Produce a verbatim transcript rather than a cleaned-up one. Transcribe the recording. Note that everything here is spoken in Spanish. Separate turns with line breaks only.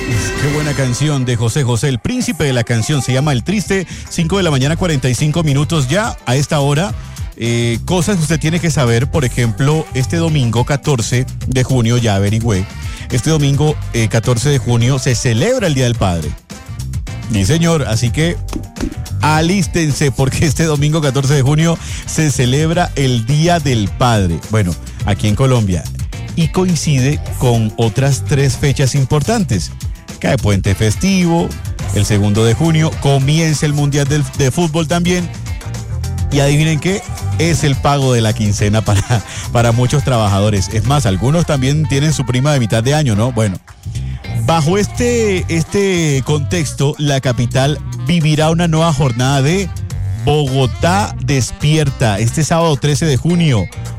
Qué buena canción de José José, el príncipe de la canción, se llama El Triste, cinco de la mañana, cuarenta y cinco minutos ya a esta hora. Eh, cosas que usted tiene que saber, por ejemplo, este domingo catorce de junio, ya averigüé, este domingo eh, catorce de junio se celebra el Día del Padre. Sí, señor, así que alístense porque este domingo catorce de junio se celebra el Día del Padre. Bueno, aquí en Colombia. Y coincide con otras tres fechas importantes. Cae puente festivo, el segundo de junio, comienza el Mundial del, de Fútbol también. Y adivinen qué, es el pago de la quincena para, para muchos trabajadores. Es más, algunos también tienen su prima de mitad de año, ¿no? Bueno, bajo este, este contexto, la capital vivirá una nueva jornada de Bogotá Despierta, este sábado trece de junio.